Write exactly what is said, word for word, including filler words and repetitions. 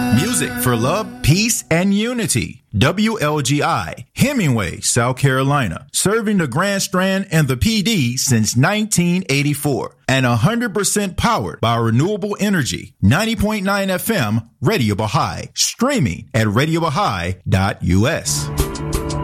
Music for love, peace, and unity. W L G I, Hemingway, South Carolina, serving the Grand Strand and the P D since nineteen eighty-four, and one hundred percent powered by renewable energy. ninety point nine F M, Radio Baha'i, streaming at radio baha'i dot U S.